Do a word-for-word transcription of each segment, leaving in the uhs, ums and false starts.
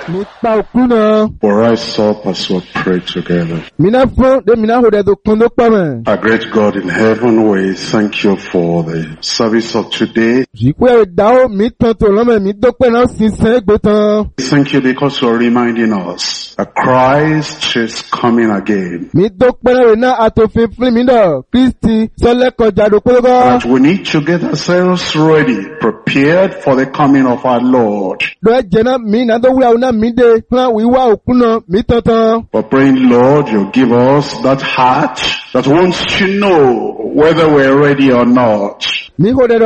We'll rise up as we pray together. Our great God in heaven, we thank you for the service of today. Thank you because you're reminding us that Christ is coming again. That we need to get ourselves ready, prepared for the coming of our Lord. We're praying, Lord, you give us that heart that wants to know whether we're ready or not. And we pray,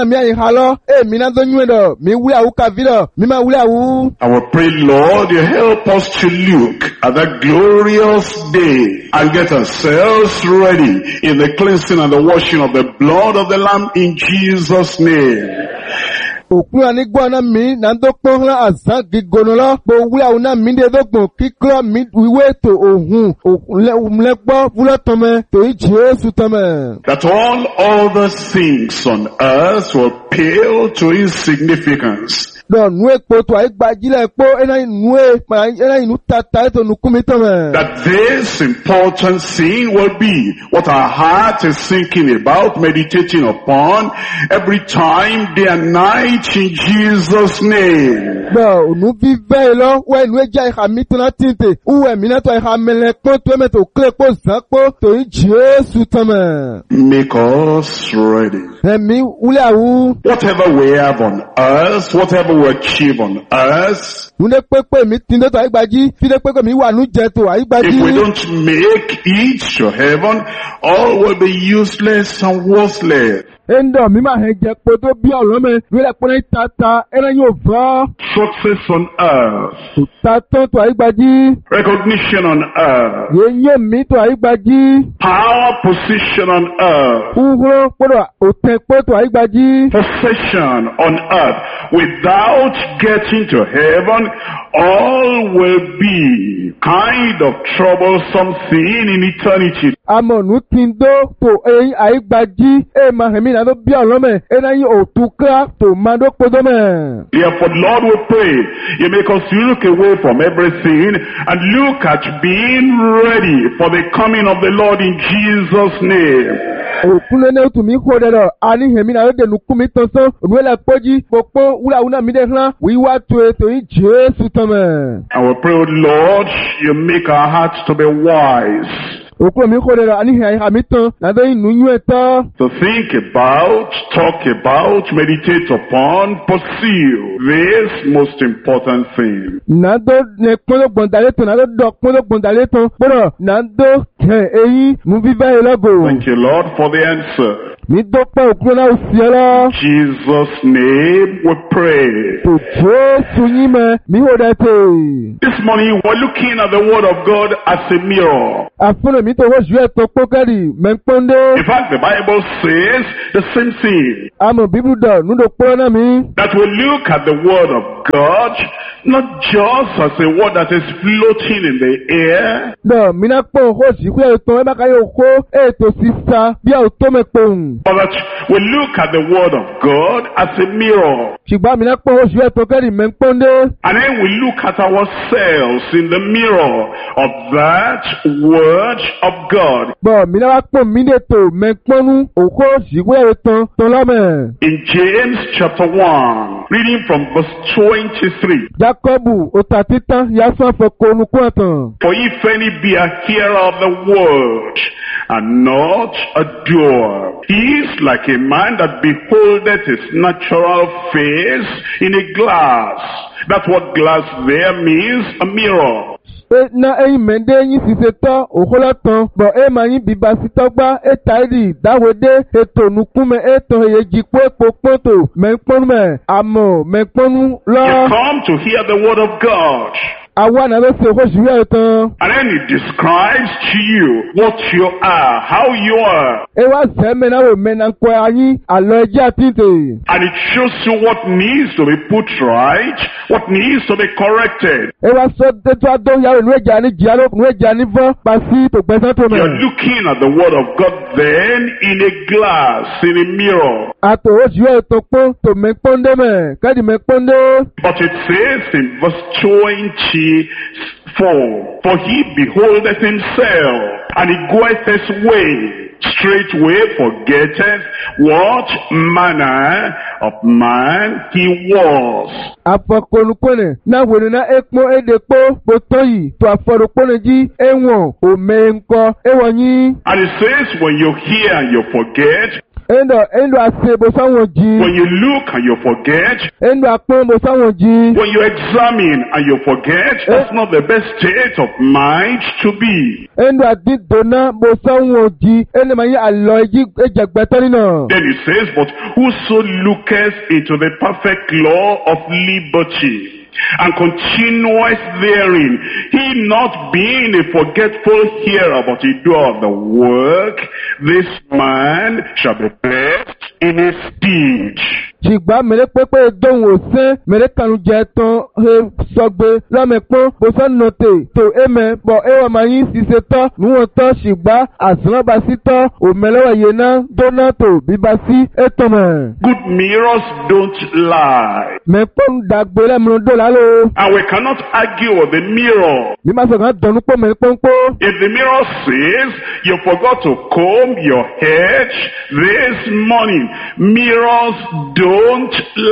Lord, you help us to look at that glorious day and get ourselves ready in the cleansing and the washing of the blood of the Lamb in Jesus' name. Òkú anígbọ́nà mi na dókpọ́nlá àzán gígbónúlá gbówí àwọn náà mi dé dógbòn kíkọ́ mi wíwé tó òhun òkúnlẹ́gbọ́ fúlọ́tọ́mẹ́ tó Jésù tọ́mẹ́. That all other things on earth will pale to insignificance. That this important thing will be what our heart is thinking about, meditating upon every time, day and night in Jesus' name. Make us ready. Whatever we have on earth, whatever we achieve on earth, if we don't make it to heaven, all will be useless and worthless. Endo mima heje poto bi olome wele pone tata ere yo va success on earth, tata to aigbaji, recognition on earth, yenye mi to aigbaji, power, position on earth, uhro podo otepo to aigbaji, possession on earth. Without getting to heaven, all will be kind of troublesome thing in eternity. Amonu tindo to ei aigbaji e mahemi na do bi olome ena yi otuka to mando podome. Therefore, Lord, we pray you make us look away from everything and look at being ready for the coming of the Lord in Jesus' name. Okunene to mi hodero ani hemi na de nukumi tonso onwela poji popo ula una mi de hlan we wa to to Jesu tome. I will pray, Lord, you make our hearts to be wise. To think about, talk about, meditate upon, pursue this most important thing. Thank you, Lord, for the answer. In Jesus' name we pray. This morning we're looking at the Word of God as a mirror. In fact, the Bible says the same thing. That we look at the Word of God not just as a word that is floating in the air, but that we look at the Word of God as a mirror. And then we look at ourselves in the mirror of that Word of God. In James chapter one, reading from verse twenty-three. For if any be a hearer of the word, and not a doer, he is like a man that beholdeth his natural face in a glass. That's what glass there means, a mirror. Na eyi mende yin sise to okola ton bo e ma yin biba sitogba e taidi dawede eto nukume eto yejipo epopoto menponu me amo menponu lo. You come to hear the word of God. Àwa náà ló ṣe oṣù yẹn tán. And then it describes to you what you are, how you are. Ẹ wá sẹ́mi náà wò mẹ́nà kọ́ ayín àlọ́ ẹjẹ́ àtìntè. And it shows you what needs to be put right, what needs to be corrected. Ẹ wá sọ tètè àdó yàrá ìnú ẹ̀jẹ̀ àní jìyà ló ìnú ẹ̀jẹ̀ àní fún pàṣí tó gbẹ́sán tó mẹ́. You're looking at the word of God then in a glass, in a mirror. Àtò oṣù yẹn tó pọ́n tó mẹ́ pọ́ndé mẹ́ kẹ́dì mẹ́ pọ́ndé. But it says in verse twenty-four, for he beholdeth himself, and he goeth his way, straightway forgetteth what manner of man he was. Àfọ̀kọ̀nùkọ̀nẹ̀ náà wòlé náà èkpó èdèkpó bótó yìí tó àfọ̀rọ̀kọ̀nẹ̀ jí ẹ̀wọ̀n òmèǹkọ ẹ̀wọ̀n yín. And it says when you hear and you forget, Endo endo ase bo sáwọn jí. when you look and you forget, Endo apọ́n bo sáwọn jí. when you examine and you forget, that's not the best state of mind to be. Endo àdídọ́nà bo sáwọn jí. Ẹni máa yí àlọ́ ẹjí ẹjẹ̀gbẹ́tọ́ nínú. Then it says, but whoso looketh into the perfect law of liberty, and continueth therein, he not being a forgetful hearer, but a doer of the work, this man shall be blessed in his deed. Jìgbà mẹ́rẹ́ pẹ́pẹ́ dóhùn òsín mẹ́rẹ́ kanu jẹ tán he sọgbẹ́ lọ́mẹ̀pọ́n bọ́sán nọ̀tẹ̀ tó ẹ̀mẹ́ bọ̀ ẹ̀wọ̀n máa yín ṣiṣẹ́ tán níwọ̀n tán ṣìgbà àsìnàbà sí tán òmẹ́lẹ́wọ̀ yẹn náà dóná tó bíbá sí ètò mẹ́. Good mirrors don't lie. Mẹ́pọ́n dàgbé lẹ́mìíràn dọ́là ló. And we cannot argue with the mirror. Bí máa sọ̀rọ̀ dọ̀nù pọ̀ mẹ́pọ́n pọ̀. If the mirror says you forgot to comb your head this morning, mirrors don't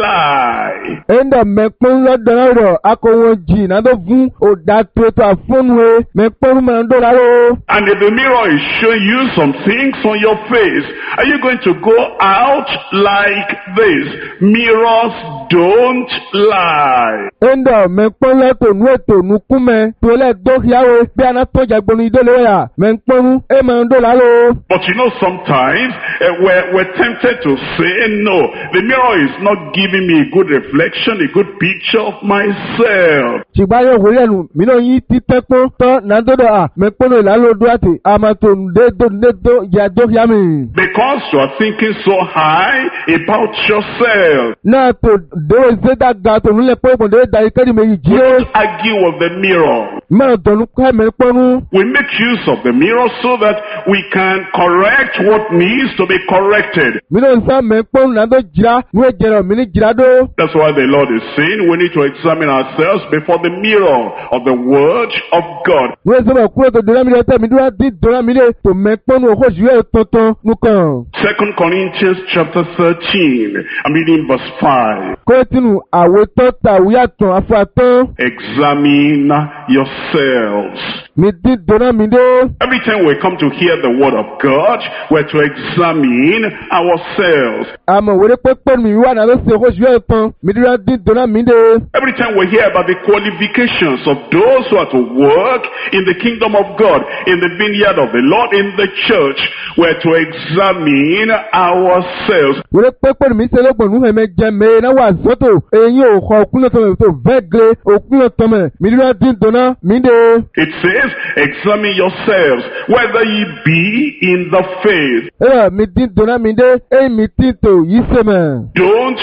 lie. Ẹ̀ndọ̀ mẹ́pọ́n lọ́dọ̀ rọ̀ akọ̀wọ̀n jì náà tó fún òdà tuntun àfọ́nùwé mẹ́pọ́n mẹ́rin dọ́là ló. And if the mirror is showing you some things on your face, are you going to go out like this? Mirrors don't lie. Ẹ̀ndọ̀ mẹ́pọ́n lọ́tọ̀ nú ètò nú kúmẹ́ tó lẹ́ dọ́kíáwé bí aná tọ́jà gbọ́nu ìdólé rà mẹ́pọ́n ẹ̀ mẹ́rin dọ́là ló. But you know, sometimes uh, we're, we're tempted to say, no, the mirror is not giving me a good reflection, a good picture of myself. Ṣùgbọ́n yóò wọlé ẹnu mìíràn yín títẹ́ pọ́n tán nàdọ́dọ̀ à mẹ́pọ́n ìlàlódó àti àmàtò ǹdẹ́dọ́ ìyá dọ́kíá mi. Because you are thinking so high about yourself. Náà tó dèrò ìṣẹ́dá ga tó nílẹ̀ pé òkùn dèrò darí kẹ́rì méjì jí ó. Don't argue with the mirror. Mẹ́rin dọ̀nù ká mẹ́pọ́n. We make use of the mirror so that we can correct what needs to be corrected. Mìíràn sá mẹ́pọ́n nàdó jìrá ní ìjẹrọ mi ní jìrá dó. That's why the Lord is saying we need to examine ourselves before the mirror of the Word of God. Wọ́n sọ̀rọ̀ kúrò tó dọ́lá mi lé tẹ̀mí dúró dín dọ́lá mi lé tó mẹ́pọ́n ní òkú ìṣúwẹ́ tuntun nìkan. Second Corinthians chapter thirteen, I'm reading verse five. Kọ́tínù àwòtọ́ tàwíyàtọ̀ àfàtán. Examine yourselves. Mi dín dọ́lá mi dé. Every time we come to hear the word of God, we're to examine ourselves. Àmọ̀ wẹ́rẹ́ pẹ́pẹ́ mi wà náà ló ṣe òkú ìṣúwẹ́ tán mi dúró dín dọ́lá mi dé. Every time we hear about the qualifications of those who are to work in the kingdom of God, in the vineyard of the Lord, in the church, we're to examine ourselves. Wẹ́rẹ́ pẹ́pẹ́ mi ṣe lọ́gbọ̀n ní ẹ̀mẹ́ jẹ mẹ́ náà wà sọ́tò eyín òkò òkúnlẹ̀ tọ́mẹ̀ tó vẹ́gẹ́ òkúnlẹ̀ tọ́mẹ̀ mi dúró dín dọ́lá mi dé. It says, examine yourselves, whether ye be in the faith. Ẹ mi dín dọ́lá mi dé èyí mi dín tó yìí sẹ́mẹ̀. Don't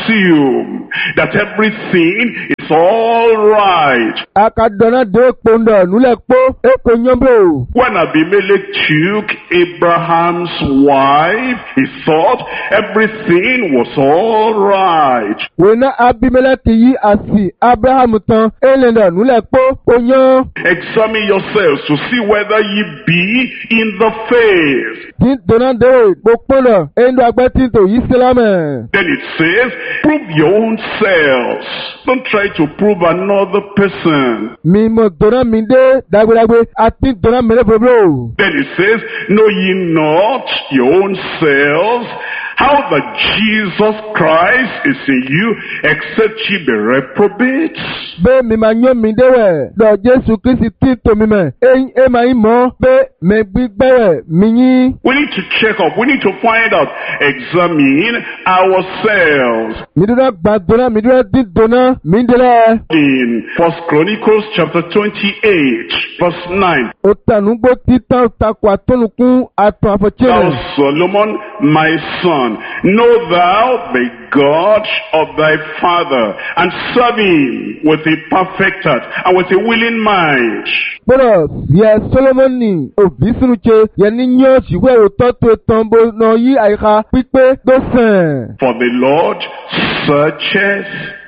assume that everything is all right. Akadọ́nà dé pọ́ndọ̀ nulẹ̀ pọ́ èkó nyọ́mbó. When Abimelech took Abraham's wife, he thought everything was all right. Wena Abimelech yí àsì Abraham tán ẹlẹ́dọ̀ nulẹ̀ pọ́ oyán. Examine yourselves to see whether ye be in the faith. Dín dọ́nà dé pọ́ndọ̀ ẹ̀ńdọ̀ agbẹ́tì tó yìí sílámẹ̀. Then it says, prove your own selves. Don't try to prove another person. Mi mọ̀ dọ́nà mi dé dàgbédàgbé àti dọ́nà mẹ́rẹ́ bòbò. Then it says, know ye not your own selves, how that Jesus Christ is in you, except ye be reprobates. Bẹ́ẹ̀ mi máa yán mi déwẹ̀ lọ Jésù Kristi tí tòmí mẹ̀. Eyín ẹ máa ń mọ̀ bẹ́ẹ̀ mi gbígbẹ́rẹ̀ mi yín. We need to check up. We need to find out, examine ourselves. Mi dúró gbàdúrà, mi dúró dídùnà, mi dúró. In First Chronicles chapter twenty-eight, verse nine. Ó tànúgbó títàn takò àtọ́nukún àtọ̀ àfọ̀chẹ́rẹ̀. Thou Solomon, my son, know thou the God of thy father, and serve him with a perfect heart and with a willing mind. Gbọ́dọ̀ yẹ Solomoni òbí sínú ṣe yẹ ní yán ṣìwé òótọ́ tó tán bó náà yí àyíká pípé tó sàn. For the Lord searches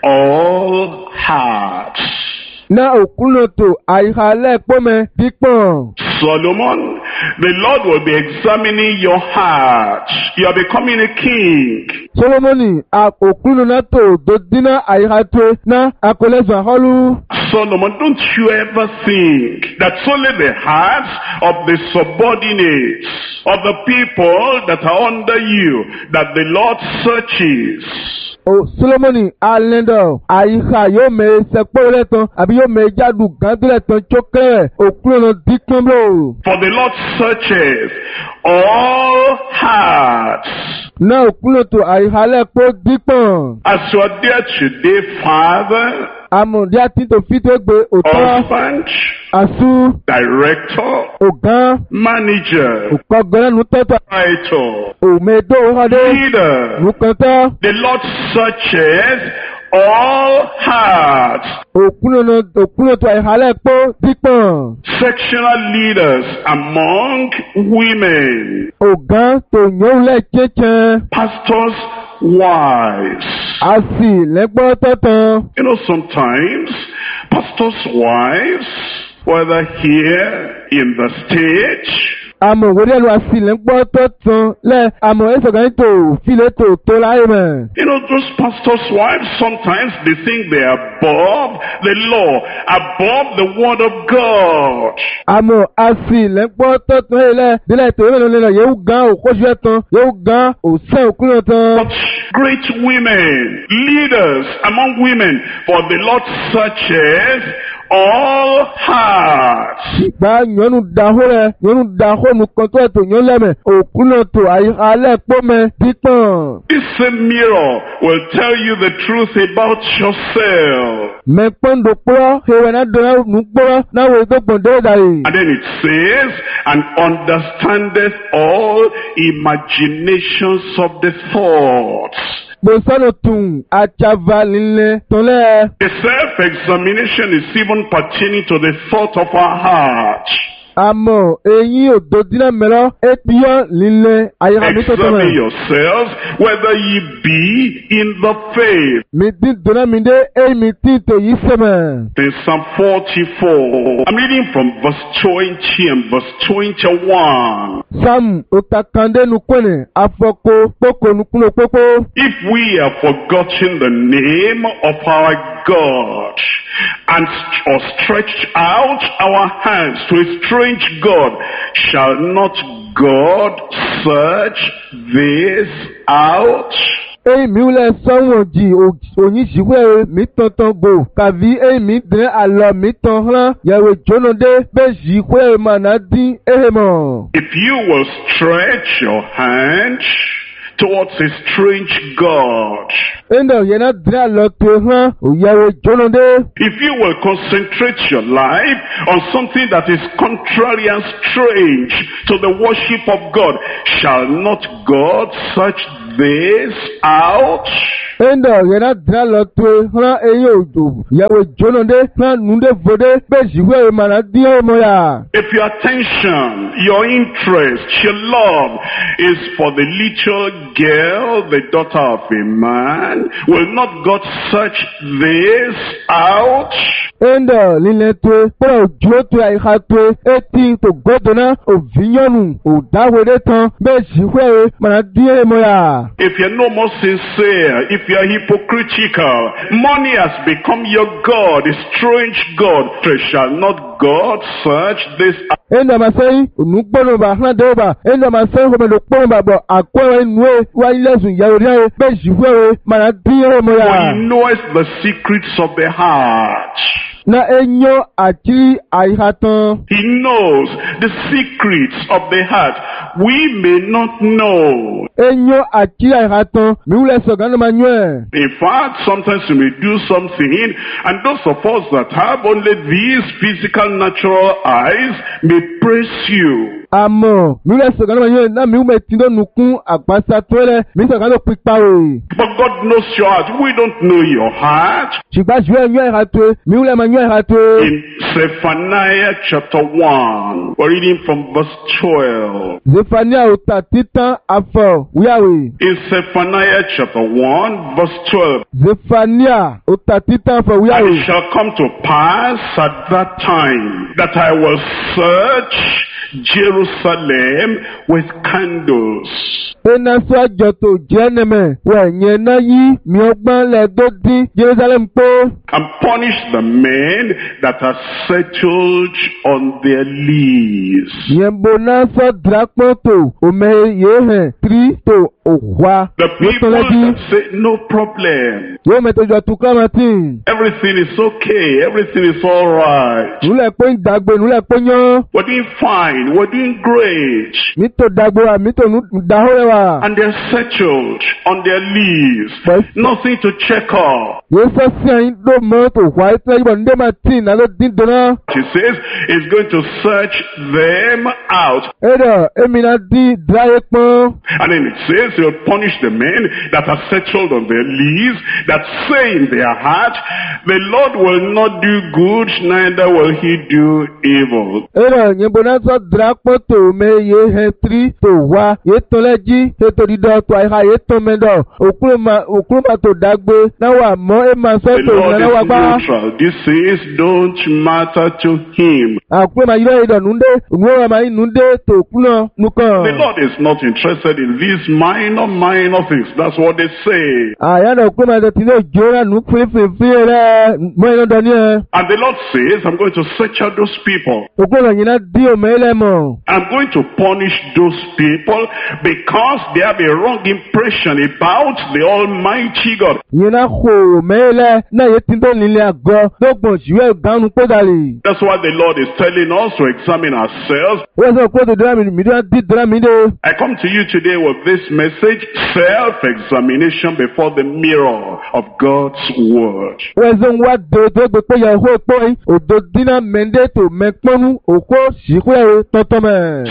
all hearts. Na òkúnnòtò àyíká lẹ́ẹ̀pọ́mẹ dípọ̀n. Solomon, the Lord will be examining your heart. You are becoming a king. Solomoni òkúnnòtò dòdínà àyíká tó ná àkọlẹ́sàn àhọ́lù. Solomon, don't you ever think that only the hearts of the subordinates, of the people that are under you, that the Lord searches. O Solomoni alẹ́ndọ̀ àyíká yóò mẹ sẹ́pọ̀ lẹ́tàn àbí yóò mẹ jáde gàdú lẹ́tàn tsókè òkúnnòtò dípọ̀nbó. For the Lord searches all hearts. Na òkúnnòtò àyíká lẹ́pọ̀ dípọ̀n. As you are there today, Father, Àmọ̀dé àti tòfító gbé òtọ́. husband, Àsú. director, Ògán. manager, Òkọ̀gbẹ́rẹ́ nu tọ́tọ̀. writer, Òmèdó ọ̀hádé. leader. Nùkọ̀tọ́. The Lord searches all hearts. Òkúnnòtò àyíká pọ̀ dípọ̀n. Sectional leaders among women, Ògán tó yàn lẹ̀ chẹ́chẹ́. pastors' wives. A sì lẹ́gbọ́ tọ́tàn. You know, sometimes pastors' wives, whether here in the stage, Àmọ̀ òwúrẹ́ lu àsì lẹ́gbọ́ tọ́tàn lẹ́ àmọ̀ ẹ̀sọ̀gán tó fìlẹ̀ tó tó láyé mẹ́. you know, those pastors' wives, sometimes they think they are above the law, above the word of God. Àmọ̀ àsì lẹ́gbọ́ tọ́tàn yìí lẹ́ dílé tó yẹ lọ́lẹ́ yóò gán òkóṣù ẹ̀tàn yóò gán òsẹ́ òkúnnòtàn. But great women, leaders among women, for the Lord searches all hearts. Gba nyɔnu dahó rẹ̀ nyɔnu dahó nukɔntɔ ètò nyɔnu lẹ́mẹ̀ òkúnnòtò àyíká lẹ́ẹ̀kpọ́mẹ dípọ̀n. This same mirror will tell you the truth about yourself. Mẹ̀kpọ́ndòkpọ́ hewẹ̀ náà dọ̀nà nukpọ́ náà wò tó gbọ̀n dé dàrí. And then it says, and understandeth all imaginations of the thoughts. Gbèsòlò tún àtsàvà lílẹ̀ tọ́lẹ̀. The self-examination is even pertaining to the thought of our heart. Àmọ́ eyín òdòdínà mẹ́rọ ètùyọ́ lílẹ̀ àyíká mi tó tọ́lẹ̀. Examine yourselves whether ye be in the faith. Mi dín dùnà mi dé èyí mi tí tò yí sẹ́mẹ̀. In Psalm forty-four, I'm reading from verse twenty and verse twenty-one. Sáàmù òtàkàndé nukwẹ́nẹ̀ àfọ̀kọ́ kpókò nukunò kpókó. If we have forgotten the name of our God and or stretched out our hands to a strange God, shall not God search this out? Èyí mi wúlẹ̀ sọ́wọ́n jì òyìn ṣìwé mi tọ̀tàn bò kàbí èyí mi dín àlọ́ mi tàn hàn yàwó jónádé bẹ́ẹ̀ ṣìwé màná dín èyí mọ̀. If you will stretch your hand towards a strange God, Ẹ̀ndọ̀ yẹn náà dín àlọ́ tó hàn òyàwó jónádé. if you will concentrate your life on something that is contrary and strange to the worship of God, shall not God search this out? Ẹ̀ndọ̀ yẹn náà dín àlọ́ tó hàn èyí òjò yàwó jónádé hàn nùdé fòdé bẹ́ẹ̀ ṣìwé màná dín èyí mọ̀ yà. If your attention, your interest, your love is for the little girl, the daughter of a man, will not God search this out? Ẹ̀ndọ̀ lílẹ̀ tó pẹ̀lú òjò tó àyíká tó etí tó gbọ́dọ̀ náà òvíyànnu òdáwédé tán bẹ́ẹ̀ ṣìwé màná dín èyí mọ̀ yà. If you're no more sincere, if you're hypocritical, money has become your God, a strange God, shall not God search this out. Enda masai unugbono ba hna deba enda masai ho melo kpon ba bo akwa nwe wa ilesun ya ori aye be jiwe mana diye mo For ya he knows the secrets of the heart. na enyo ati aihatan He knows the secrets of the heart. We may not know. enyo ati aihatan mi wule so ganu ma nwe In fact, sometimes you may do something, and those of us that have only these physical natural eyes may praise you. amo mi wule so ganu ma nwe na mi wume tindo nukun apasa tole mi so ganu pipa we But God knows your heart. We don't know your heart. shigba juwe enyo aihatan mi wule ma nwe aihatan In Zephaniah chapter one, we're reading from verse twelve. Zephania uta titan afọ wiawe In Zephaniah chapter one, verse twelve. Zephania uta titan afọ And wiawe it shall come to pass at that time that I will search Jerusalem with candles. ena so ajoto jeneme wa nyena yi mi ogban le do di Jerusalem po And punish the men that are settled on their lees. yembo na so drapo to o me ye he tri to ohwa The people that say no problem. yo me to jo tu kamatin Everything is okay. Everything is all right. nule po ndagbe nule po yan We're doing fine. We're doing great. mi to dagbo mi to nu dahorewa And they're settled on their leaves. Yes. Nothing to check off. yo so si ayin do mo to hwa ita ibo nde matin na lo din dona He says he's going to search them out. Edo, emina di draye pon. And then it says he'll punish the men that are settled on their leaves, that say in their heart, the Lord will not do good, neither will he do evil. Edo, nyembo na so drapo to me ye he tri to wa ye to leji he to di do to aiha ye to mendo. Okuluma okuluma to dagbe na wa mo e ma so The to Lord na wa is ba. neutral. This says don't matter to him. Akuluma yiro edo nunde, unwo ma nunde to kuno The nukan. Lord is not interested in these minor, minor things. That's what they say. Aya na okuluma de tino jora nu fi fi fi re mo eno do ni e. And the Lord says, I'm going to search out those people. Okuluma yina di o me le mo. I'm going to punish those people because they have a wrong impression about the Almighty God. Yina ho me le na ye tindo lile ago dogbon jiwe ganu podari. That's why the Lord is telling us to examine ourselves. Wọ́n sọ pé dòdò mi mi dúró di dòdò mi dé. I come to you today with this message, self-examination before the mirror of God's Word. Wọ́n sọ wá dòdò gbé pé yẹn hó pé òdò dínà mẹ́ndé tó mẹ́pọ́nú òkú ṣìkúrẹ́ tọ́tọ́ mẹ́.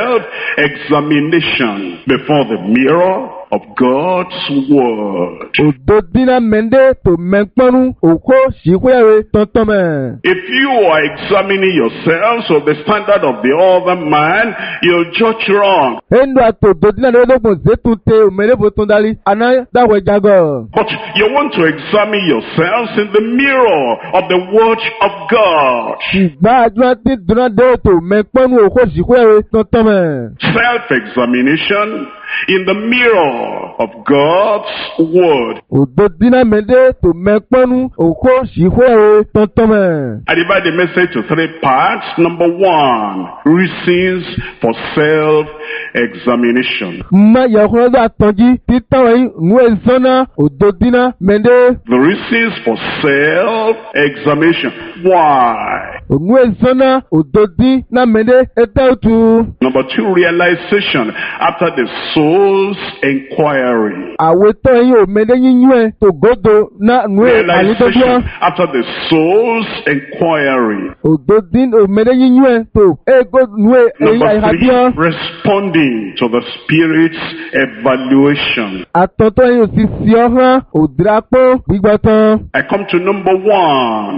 Self-examination before the mirror of God's Word. Òdò dínà mẹ́ndé tó mẹ́pọ́nú òkú ṣìkúrẹ́ tọ́tọ́ mẹ́. If you are examining yourselves with the standard of the other man, you'll judge wrong. Endo àtò òdò dínà lọ́dọ̀gbọ̀n zétú tẹ òmẹ́lẹ́bù tó ń darí àná dáwọ̀ jágọ̀. But you want to examine yourselves in the mirror of the Word of God. Ìgbà àdúrà tí dùnà dé tó mẹ́pọ́nú òkú ṣìkúrẹ́ tọ́tọ́ mẹ́. Self-examination in the mirror of God's Word. Òdò dínà mẹ́ndé tó mẹ́pọ́nú òkú ṣìkúrẹ́ tọ́tọ́ mẹ́. I divide the message to three parts. Number one, reasons for self-examination. Mma yahuno da tonji titawe nwe zona ododina mende The reasons for self-examination. Why? nwe zona ododi na mende etautu Number two, realization after the soul's inquiry. aweto yin o mende yinyue to godo na nwe Realization alidodua after the soul's inquiry. ododin o mende yinyue to ego nwe eyi Number three, aihadia responding to the Spirit's evaluation. atonto yin o si si ọhan odrapo gbigbatan. I come to number one.